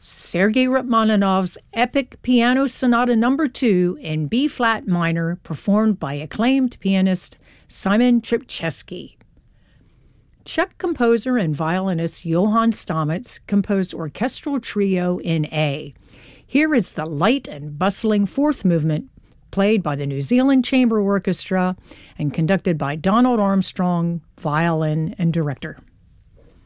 Sergei Rachmaninoff's epic Piano Sonata No. 2 in B-flat minor, performed by acclaimed pianist Simon Trpczewski. Czech composer and violinist Johann Stamitz composed Orchestral Trio in A. Here is the light and bustling fourth movement, played by the New Zealand Chamber Orchestra and conducted by Donald Armstrong, violin and director.